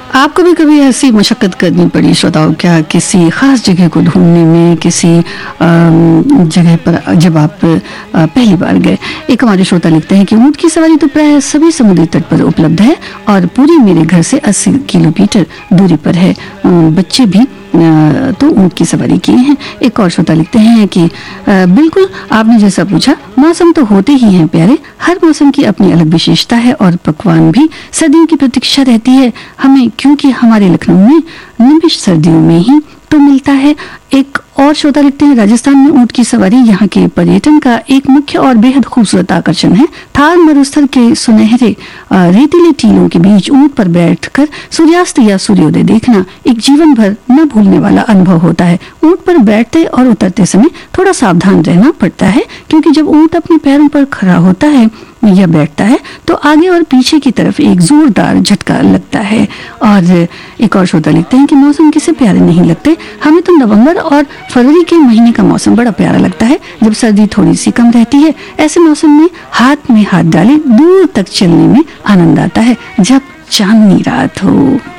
आपको भी कभी ऐसी मशक्कत करनी पड़ी श्रोताओं, क्या किसी खास जगह को ढूंढने में, किसी जगह पर जब आप पहली बार गए? एक हमारे श्रोता लिखते हैं कि ऊंट की सवारी तो प्राय सभी समुद्री तट पर उपलब्ध है और पूरी मेरे घर से 80 किलोमीटर दूरी पर है। बच्चे भी तो ऊंट की सवारी किए हैं। एक और श्रोता लिखते हैं कि बिल्कुल आपने जैसा पूछा, मौसम तो होते ही हैं प्यारे, हर मौसम की अपनी अलग विशेषता है और पकवान भी सर्दियों की प्रतीक्षा रहती है हमें, क्योंकि हमारे लखनऊ में निमिष सर्दियों में ही तो मिलता है। एक और श्रोता लिखते हैं, राजस्थान में ऊंट की सवारी यहाँ के पर्यटन का एक मुख्य और बेहद खूबसूरत आकर्षण है। थार मरुस्थल के सुनहरे रेतीले टीलों के बीच ऊंट पर बैठकर सूर्यास्त या सूर्योदय देखना एक जीवन भर न भूलने वाला अनुभव होता है। ऊंट पर बैठते और उतरते समय थोड़ा सावधान रहना पड़ता है, क्योंकि जब ऊंट अपने पैरों पर खड़ा होता है या बैठता है तो आगे और पीछे की तरफ एक जोरदार झटका लगता है। और एक और श्रोता लिखते हैं कि मौसम किसे प्यारे नहीं लगते, हमें तो नवंबर और फरवरी के महीने का मौसम बड़ा प्यारा लगता है, जब सर्दी थोड़ी सी कम रहती है। ऐसे मौसम में हाथ डाले दूर तक चलने में आनंद आता है, जब चांदनी रात हो।